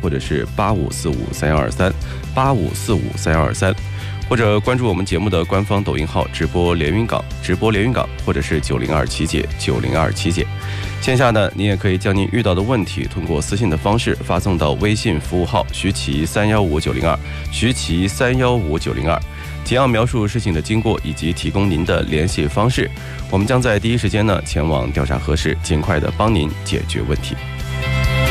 或者是85453123，85453123，或者关注我们节目的官方抖音号直播连云港，或者是902七姐902七姐。线下呢，你也可以将您遇到的问题通过私信的方式发送到微信服务号徐奇315902，徐奇315902，简要描述事情的经过以及提供您的联系方式，我们将在第一时间呢前往调查核实，尽快的帮您解决问题。